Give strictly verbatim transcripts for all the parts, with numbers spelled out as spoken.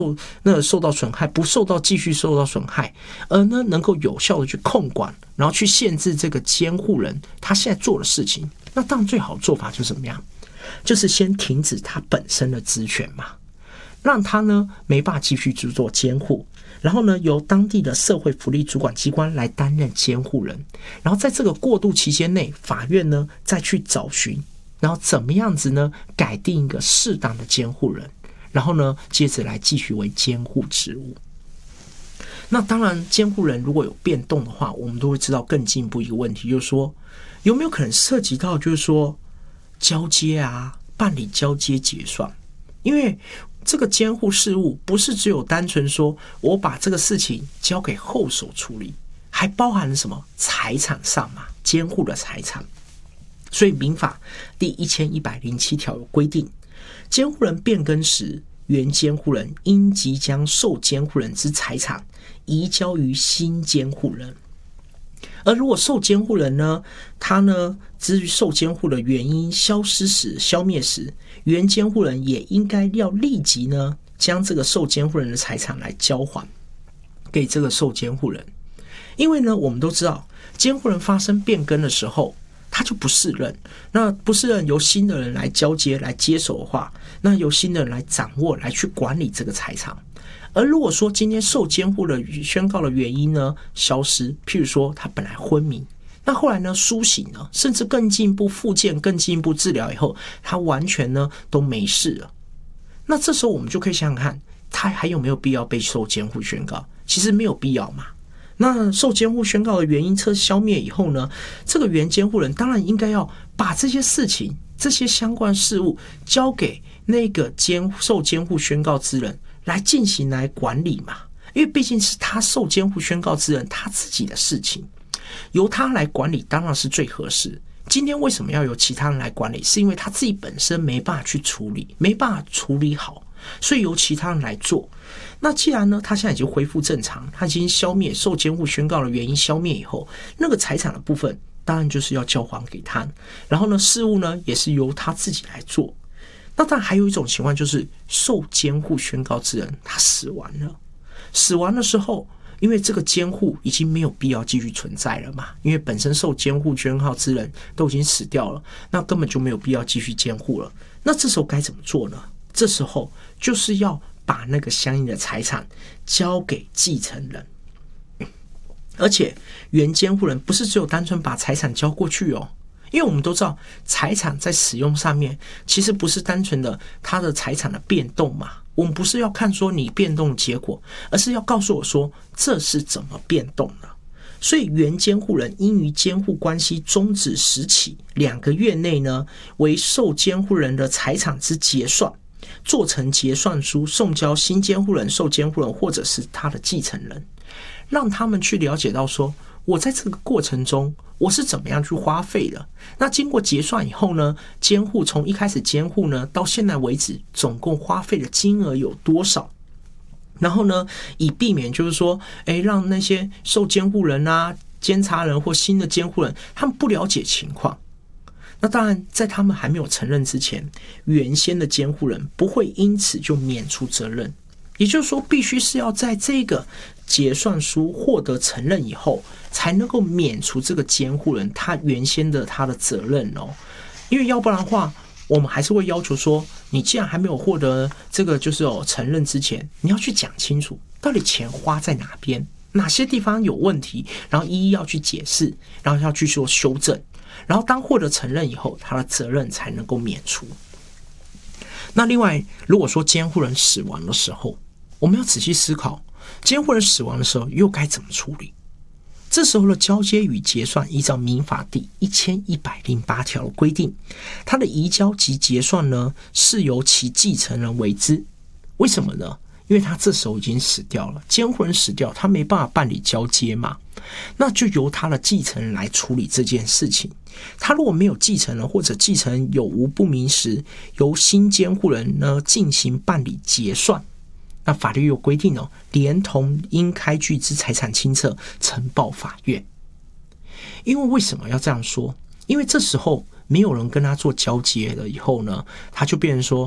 那个受到损害，不受到继续受到损害，而呢能够有效的去控管，然后去限制这个监护人他现在做的事情。那当然最好的做法就是怎么样？就是先停止他本身的职权嘛，让他呢没办法继续去做监护，然后呢由当地的社会福利主管机关来担任监护人，然后在这个过渡期间内，法院呢再去找寻，然后怎么样子呢改定一个适当的监护人，然后呢接着来继续为监护职务。那当然监护人如果有变动的话，我们都会知道更进一步一个问题，就是说有没有可能涉及到就是说交接啊，办理交接结算。因为这个监护事务不是只有单纯说我把这个事情交给后手处理，还包含了什么财产上嘛，监护的财产。所以民法第一千一百零七条有规定，监护人变更时，原监护人应即将受监护人之财产移交于新监护人。而如果受监护人呢，他呢至于受监护的原因消失时、消灭时，原监护人也应该要立即呢将这个受监护人的财产来交还给这个受监护人。因为呢我们都知道，监护人发生变更的时候，他就不适任，那不适任由新的人来交接来接手的话，那由新的人来掌握来去管理这个财产。而如果说今天受监护的宣告的原因呢消失，譬如说他本来昏迷，那后来呢苏醒了，甚至更进一步复健、更进一步治疗以后，他完全呢都没事了，那这时候我们就可以想想看，他还有没有必要被受监护宣告？其实没有必要嘛。那受监护宣告的原因彻消灭以后呢，这个原监护人当然应该要把这些事情、这些相关事务交给那个监受监护宣告之人来进行来管理嘛，因为毕竟是他受监护宣告之人他自己的事情，由他来管理当然是最合适。今天为什么要由其他人来管理？是因为他自己本身没办法去处理，没办法处理好，所以由其他人来做。那既然呢他现在已经恢复正常，他已经消灭受监护宣告的原因消灭以后，那个财产的部分当然就是要交还给他，然后呢事务呢也是由他自己来做。那当然还有一种情况，就是受监护宣告之人他死亡了，死亡的时候，因为这个监护已经没有必要继续存在了嘛，因为本身受监护宣告之人都已经死掉了，那根本就没有必要继续监护了。那这时候该怎么做呢？这时候就是要把那个相应的财产交给继承人，而且原监护人不是只有单纯把财产交过去哦，因为我们都知道财产在使用上面其实不是单纯的它的财产的变动嘛，我们不是要看说你变动的结果，而是要告诉我说这是怎么变动的。所以原监护人应于监护关系终止时起两个月内呢，为受监护人的财产之结算，做成结算书送交新监护人、受监护人或者是他的继承人，让他们去了解到说我在这个过程中我是怎么样去花费的。那经过结算以后呢，监护从一开始监护呢到现在为止总共花费的金额有多少，然后呢以避免就是说诶让那些受监护人啊、监察人或新的监护人他们不了解情况。那当然在他们还没有承认之前，原先的监护人不会因此就免除责任，也就是说必须是要在这个结算书获得承认以后才能够免除这个监护人他原先的他的责任哦。因为要不然的话，我们还是会要求说你既然还没有获得这个就是有承认之前，你要去讲清楚到底钱花在哪边，哪些地方有问题，然后一一要去解释，然后要去做修正，然后当获得承认以后，他的责任才能够免除。那另外如果说监护人死亡的时候，我们要仔细思考监护人死亡的时候又该怎么处理。这时候的交接与结算依照民法第一千一百零八条的规定，他的移交及结算呢是由其继承人为之。为什么呢？因为他这时候已经死掉了，监护人死掉，他没办法办理交接嘛，那就由他的继承人来处理这件事情。他如果没有继承人或者继承人有无不明时，由新监护人呢进行办理结算。那法律有规定哦，连同应开具之财产清册呈报法院。因为为什么要这样说？因为这时候没有人跟他做交接了以后呢，他就变成说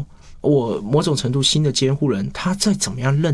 我某种程度新的监护人他再怎么样认